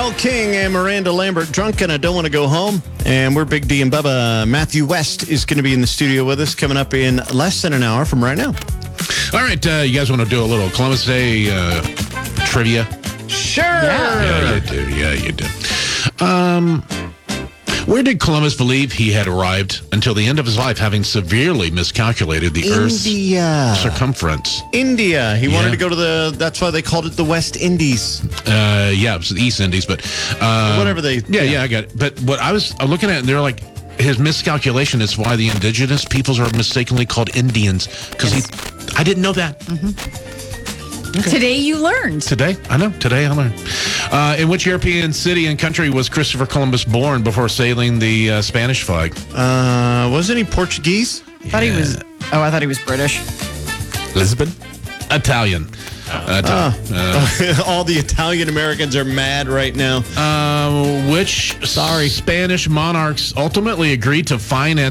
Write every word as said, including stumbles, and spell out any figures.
Elle King and Miranda Lambert, Drunk and I Don't Want to Go Home. And we're Big D and Bubba. Matthew West is going to be in the studio with us coming up in less than an hour from right now. All right, uh, you guys want to do a little Columbus Day uh, trivia? Sure. Yeah, you do. Yeah, you do. Um, where did Columbus believe he had arrived until the end of his life, having severely miscalculated the India. Earth's circumference? India. He Yeah. wanted to go to the, that's why they called it the West Indies. Uh, yeah, it was the East Indies, but... Uh, Whatever they... Yeah, yeah, I got it. But what I was uh, looking at, and they're like, his miscalculation is why the indigenous peoples are mistakenly called Indians. Because Yes. he... I didn't know that. Okay. Today you learned. Today? I know. Today I learned. Uh, in which European city and country was Christopher Columbus born before sailing the uh, Spanish flag? Uh, wasn't he Portuguese? I thought he was. Oh, I thought he was British. Lisbon? Italian. Uh, Italian. Uh, All the Italian Americans are mad right now. uh, which Sorry. Spanish monarchs ultimately agreed to finance